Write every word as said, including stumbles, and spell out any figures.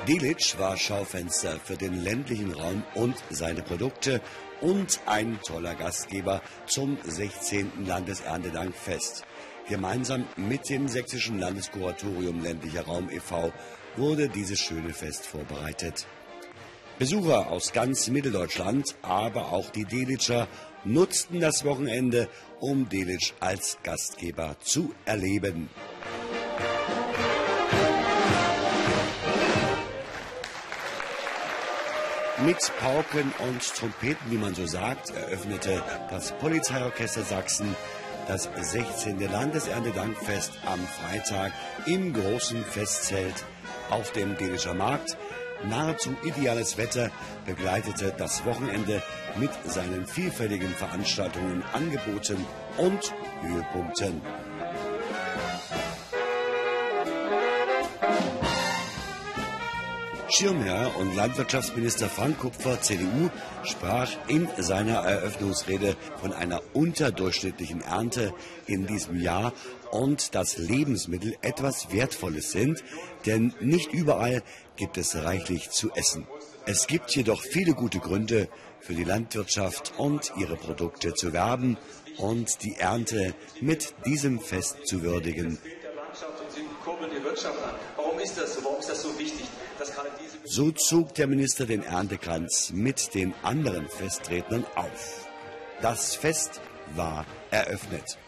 Delitzsch war Schaufenster für den ländlichen Raum und seine Produkte und ein toller Gastgeber zum sechzehnten Landeserntedankfest. Gemeinsam mit dem Sächsischen Landeskuratorium Ländlicher Raum e V wurde dieses schöne Fest vorbereitet. Besucher aus ganz Mitteldeutschland, aber auch die Delitscher nutzten das Wochenende, um Delitzsch als Gastgeber zu erleben. Mit Pauken und Trompeten, wie man so sagt, eröffnete das Polizeiorchester Sachsen das sechzehnte Landeserntedankfest am Freitag im großen Festzelt auf dem Delitscher Markt. Nahezu ideales Wetter begleitete das Wochenende mit seinen vielfältigen Veranstaltungen, Angeboten und Höhepunkten. Schirmherr und Landwirtschaftsminister Frank Kupfer, C D U, sprach in seiner Eröffnungsrede von einer unterdurchschnittlichen Ernte in diesem Jahr und dass Lebensmittel etwas Wertvolles sind, denn nicht überall gibt es reichlich zu essen. Es gibt jedoch viele gute Gründe für die Landwirtschaft und ihre Produkte zu werben und die Ernte mit diesem Fest zu würdigen. Warum ist das so? Warum ist das so wichtig? Dass gerade diese So zog der Minister den Erntekranz mit den anderen Festrednern auf. Das Fest war eröffnet.